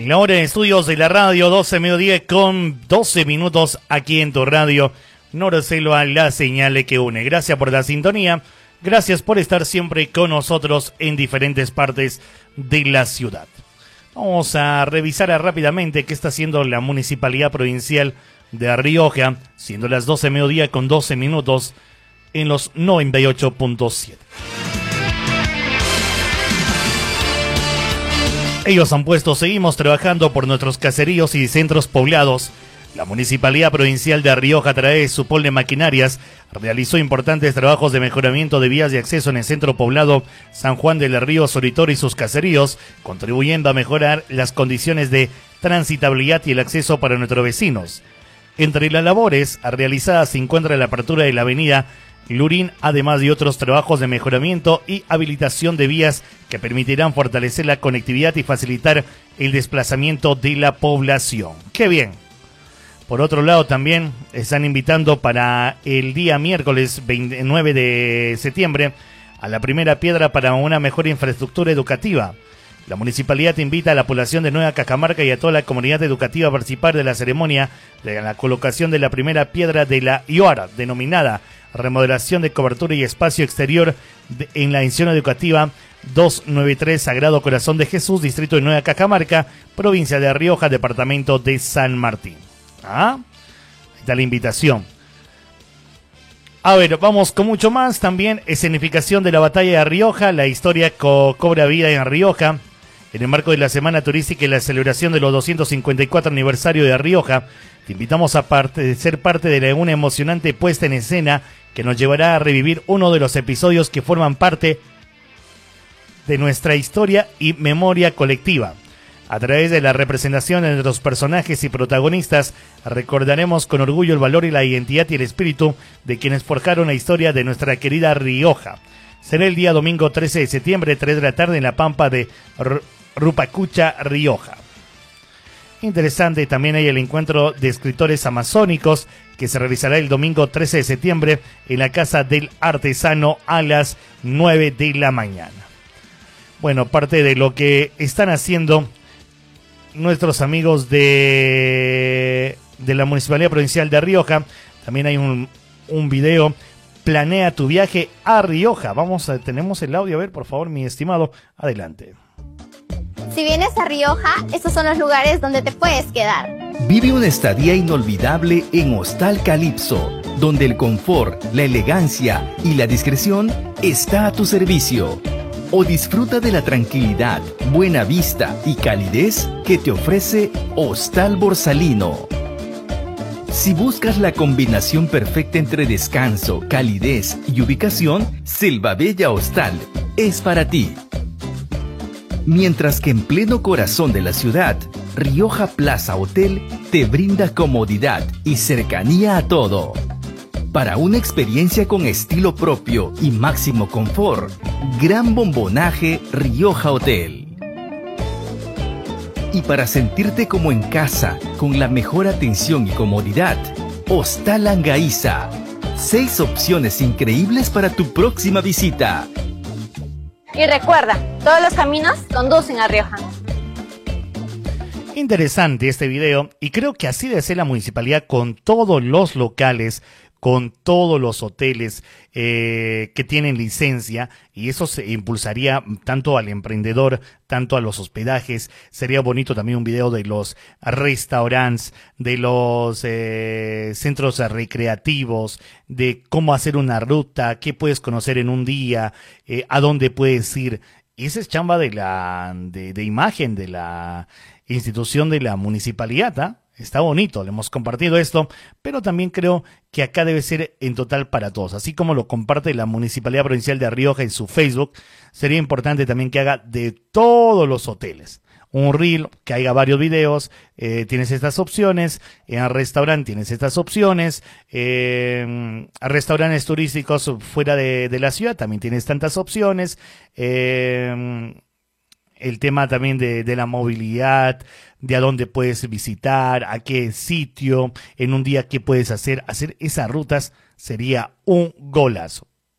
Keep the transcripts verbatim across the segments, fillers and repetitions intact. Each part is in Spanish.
La hora de estudios de la radio, doce mediodía con doce minutos aquí en tu radio. Norselva, la señal que une. Gracias por la sintonía. Gracias por estar siempre con nosotros en diferentes partes de la ciudad. Vamos a revisar rápidamente qué está haciendo la Municipalidad Provincial de Rioja, siendo las doce mediodía con doce minutos en los noventa y ocho punto siete. Ellos han puesto, seguimos trabajando por nuestros caseríos y centros poblados. La Municipalidad Provincial de Rioja, a través de su pool de maquinarias, realizó importantes trabajos de mejoramiento de vías de acceso en el centro poblado San Juan del Río Soritor y sus caseríos, contribuyendo a mejorar las condiciones de transitabilidad y el acceso para nuestros vecinos. Entre las labores realizadas se encuentra la apertura de la avenida Lurín, además de otros trabajos de mejoramiento y habilitación de vías que permitirán fortalecer la conectividad y facilitar el desplazamiento de la población. ¡Qué bien! Por otro lado, también están invitando para el día miércoles veintinueve de septiembre a la primera piedra para una mejor infraestructura educativa. La municipalidad invita a la población de Nueva Cajamarca y a toda la comunidad educativa a participar de la ceremonia de la colocación de la primera piedra de la I O A R, denominada Remodelación de Cobertura y Espacio Exterior de, en la edición educativa doscientos noventa y tres Sagrado Corazón de Jesús, distrito de Nueva Cajamarca, provincia de Rioja, departamento de San Martín. ¿Ah? Ahí está la invitación. A ver, vamos con mucho más. También escenificación de la batalla de Rioja. La historia co cobra vida en Rioja. En el marco de la Semana Turística y la celebración de los doscientos cincuenta y cuatro aniversario de Rioja, te invitamos a parte, ser parte de una emocionante puesta en escena que nos llevará a revivir uno de los episodios que forman parte de nuestra historia y memoria colectiva. A través de la representación de nuestros personajes y protagonistas, recordaremos con orgullo el valor y la identidad y el espíritu de quienes forjaron la historia de nuestra querida Rioja. Será el día domingo trece de septiembre, tres de la tarde, en la Pampa de Rupacucha, Rioja. Interesante, también hay el encuentro de escritores amazónicos que se realizará el domingo trece de septiembre en la Casa del Artesano a las nueve de la mañana. Bueno, parte de lo que están haciendo nuestros amigos de, de la Municipalidad Provincial de Rioja, también hay un, un video. Planea tu viaje a Rioja. Vamos a, tenemos el audio, a ver, por favor, mi estimado, adelante. Si vienes a Rioja, estos son los lugares donde te puedes quedar. Vive una estadía inolvidable en Hostal Calipso, donde el confort, la elegancia y la discreción está a tu servicio. O disfruta de la tranquilidad, buena vista y calidez que te ofrece Hostal Borsalino. Si buscas la combinación perfecta entre descanso, calidez y ubicación, Selva Bella Hostal es para ti. Mientras que en pleno corazón de la ciudad, Rioja Plaza Hotel te brinda comodidad y cercanía a todo. Para una experiencia con estilo propio y máximo confort, Gran Bombonaje Rioja Hotel. Y para sentirte como en casa, con la mejor atención y comodidad, Hostal Angaíza. Seis opciones increíbles para tu próxima visita. Y recuerda, todos los caminos conducen a Rioja. Interesante este video, y creo que así debe ser la municipalidad con todos los locales, con todos los hoteles eh, que tienen licencia, y eso se impulsaría tanto al emprendedor, tanto a los hospedajes. Sería bonito también un video de los restaurantes, de los eh, centros recreativos, de cómo hacer una ruta, qué puedes conocer en un día, eh, a dónde puedes ir. Y esa es chamba de la de, de imagen de la institución de la municipalidad, ¿eh? Está bonito, le hemos compartido esto, pero también creo que acá debe ser en total para todos. Así como lo comparte la Municipalidad Provincial de Rioja en su Facebook, sería importante también que haga de todos los hoteles un reel, que haya varios videos. Eh, tienes estas opciones, en el restaurante tienes estas opciones, eh, a restaurantes turísticos fuera de, de la ciudad también tienes tantas opciones. Eh, el tema también de, de la movilidad, de a dónde puedes visitar, a qué sitio, en un día qué puedes hacer. Hacer esas rutas sería un golazo.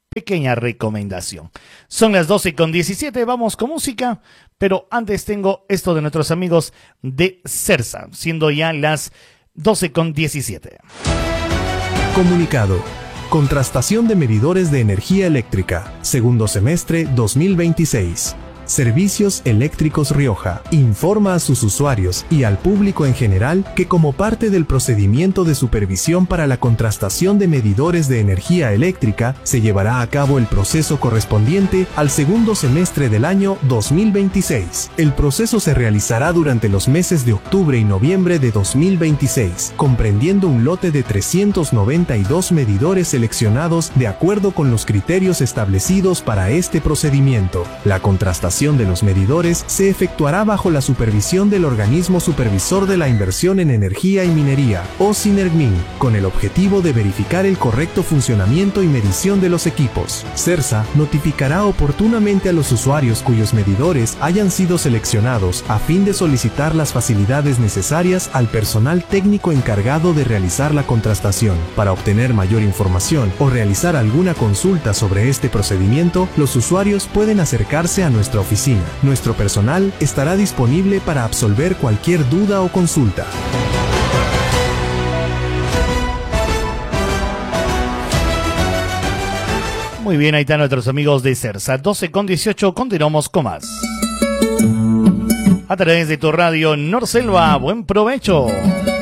pequeña recomendación. Son las doce con diecisiete, vamos con música, pero antes tengo esto de nuestros amigos de CERSA, siendo ya las doce con diecisiete. Comunicado. Contrastación de medidores de energía eléctrica. Segundo semestre dos mil veintiséis. Servicios Eléctricos Rioja informa a sus usuarios y al público en general que como parte del procedimiento de supervisión para la contrastación de medidores de energía eléctrica se llevará a cabo el proceso correspondiente al segundo semestre del año dos mil veintiséis. El proceso se realizará durante los meses de octubre y noviembre de dos mil veintiséis, comprendiendo un lote de trescientos noventa y dos medidores seleccionados de acuerdo con los criterios establecidos para este procedimiento. La contrastación de los medidores se efectuará bajo la supervisión del Organismo Supervisor de la Inversión en Energía y Minería, o SINERGMIN, con el objetivo de verificar el correcto funcionamiento y medición de los equipos. CERSA notificará oportunamente a los usuarios cuyos medidores hayan sido seleccionados a fin de solicitar las facilidades necesarias al personal técnico encargado de realizar la contrastación. Para obtener mayor información o realizar alguna consulta sobre este procedimiento, los usuarios pueden acercarse a nuestra oficina. Nuestro personal estará disponible para absolver cualquier duda o consulta. Muy bien, ahí están nuestros amigos de CERSA. doce con dieciocho, continuamos con más. A través de tu radio Norselva, buen provecho.